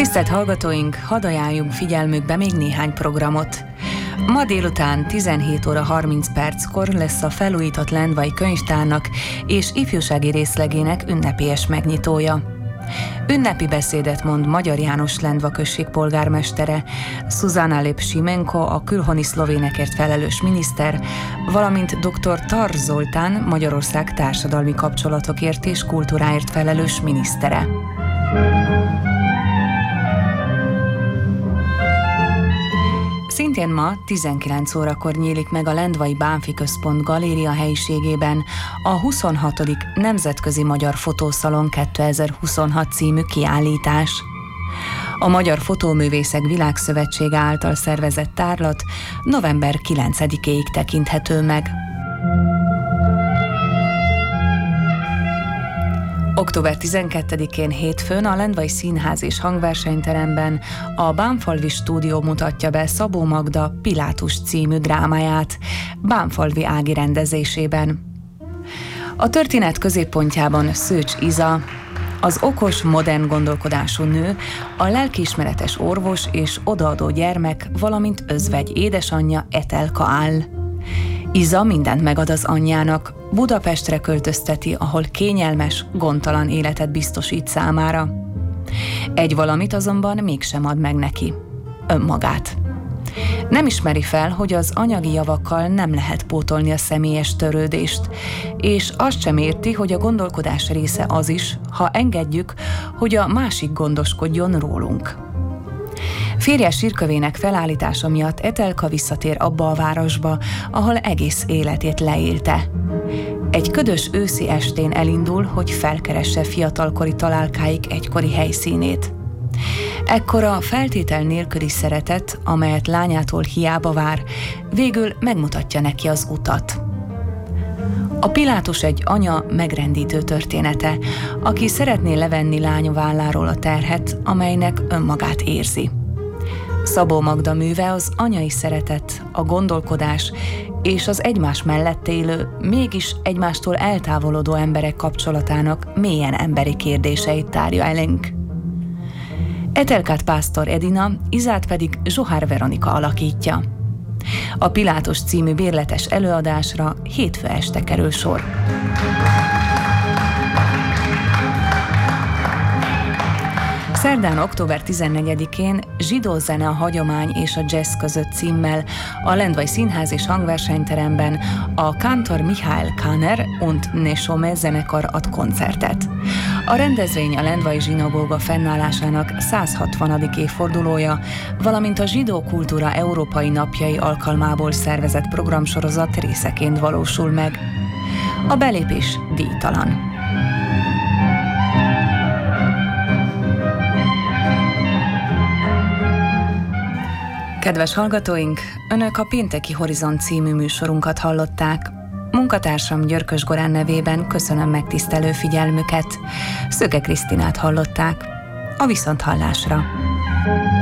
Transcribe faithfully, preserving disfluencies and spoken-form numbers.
Tisztelt hallgatóink, hadd ajánljunk figyelmükbe még néhány programot. Ma délután tizenhét óra harminc perckor lesz a felújított Lendvai könyvtárnak és ifjúsági részlegének ünnepélyes megnyitója. Ünnepi beszédet mond Magyar János Lendva község polgármestere, Szuzana Lep-Simenko, a külhoni szlovénekért felelős miniszter, valamint dr. Tar Zoltán, Magyarország társadalmi kapcsolatokért és kultúráért felelős minisztere. Szintén ma tizenkilenc órakor nyílik meg a Lendvai Bánffy Központ galéria helyiségében a huszonhatodik Nemzetközi Magyar Fotószalon kétezer-huszonhat című kiállítás. A Magyar Fotóművészek Világszövetsége által szervezett tárlat november kilencedikéig tekinthető meg. október tizenkettedikén hétfőn a Lendvai Színház és Hangversenyteremben a Bánffalvi Stúdió mutatja be Szabó Magda Pilátus című drámáját Bánffalvi Ági rendezésében. A történet középpontjában Szőcs Iza, az okos, modern gondolkodású nő, a lelkiismeretes orvos és odaadó gyermek, valamint özvegy édesanyja Etelka áll. Iza mindent megad az anyjának, Budapestre költözteti, ahol kényelmes, gondtalan életet biztosít számára. Egy valamit azonban mégsem ad meg neki: önmagát. Nem ismeri fel, hogy az anyagi javakkal nem lehet pótolni a személyes törődést, és azt sem érti, hogy a gondolkodás része az is, ha engedjük, hogy a másik gondoskodjon rólunk. Férje sírkövének felállítása miatt Etelka visszatér abba a városba, ahol egész életét leélte. Egy ködös őszi estén elindul, hogy felkeresse fiatalkori találkáik egykori helyszínét. Ekkor a feltétel nélküli szeretet, amelyet lányától hiába vár, végül megmutatja neki az utat. A Pilátus egy anya megrendítő története, aki szeretné levenni lánya válláról a terhet, amelynek önmagát érzi. Szabó Magda műve az anyai szeretet, a gondolkodás és az egymás mellett élő, mégis egymástól eltávolodó emberek kapcsolatának mélyen emberi kérdéseit tárja elénk. Etelkát Pásztor Edina, Izát pedig Zsohár Veronika alakítja. A Pilátus című bérletes előadásra hétfő este kerül sor. Szerdán, október tizennegyedikén Zsidó zene a hagyomány és a jazz között címmel a Lendvai Színház és Hangversenyteremben a Kántor Mihály Káner und Neshome zenekar ad koncertet. A rendezvény a Lendvai zsinagóga fennállásának száz hatvanadik évfordulója, valamint a zsidó kultúra európai napjai alkalmából szervezett programsorozat részeként valósul meg. A belépés díjtalan. Kedves hallgatóink, Önök a Pénteki Horizont című műsorunkat hallották. Munkatársam Györkös Gorán nevében köszönöm megtisztelő figyelmüket. Szöke Krisztinát hallották. A viszonthallásra!